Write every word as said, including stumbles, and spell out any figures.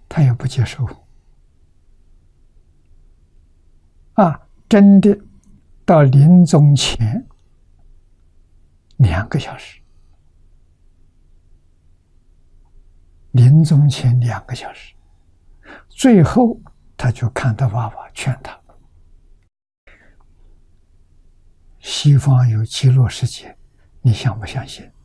他也不接受。啊，真的到临终前两个小时，临终前两个小时，最后他就看他爸爸劝他：西方有极乐世界，你相不相信？